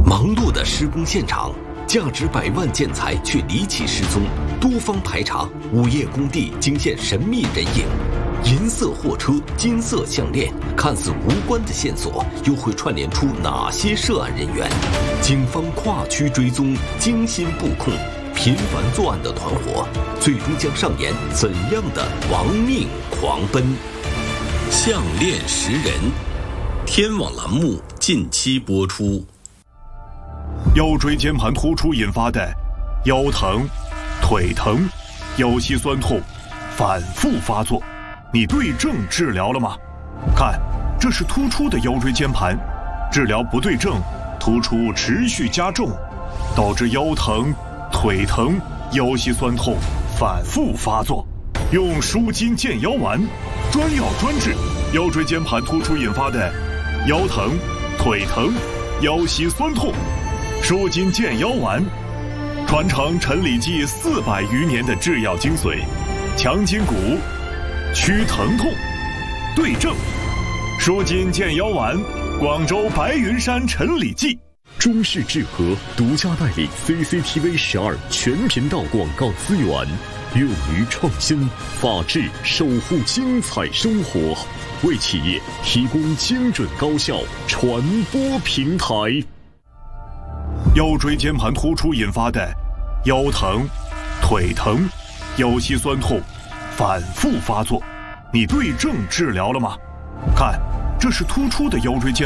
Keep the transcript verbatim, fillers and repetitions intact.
忙碌的施工现场，价值百万建材却离奇失踪，多方排查，午夜工地惊现神秘人影。银色货车、金色项链，看似无关的线索，又会串联出哪些涉案人员？警方跨区追踪，精心布控，频繁作案的团伙，最终将上演怎样的亡命狂奔？项链识人，天网栏目近期播出。 腰椎间盘突出引发的腰疼、腿疼、腰膝酸痛反复发作，你对症治疗了吗？看，这是突出的腰椎间盘，治疗不对症，突出持续加重，导致腰疼、腿疼、腰膝酸痛反复发作。用舒筋健腰丸，专药专治腰椎间盘突出引发的腰疼、腿疼、腰膝酸痛。舒筋健腰丸，传承陈李济四百余年的制药精髓，强筋骨，祛疼痛，对症。舒筋健腰丸，广州白云山陈李济。 中视智和独家代理 C C T V 十二全频道广告资源，勇于创新，法治守护精彩生活，为企业提供精准高效传播平台。 腰椎间盘突出引发的腰疼、腿疼、腰膝酸痛反复发作，你对症治疗了吗？看，这是突出的腰椎间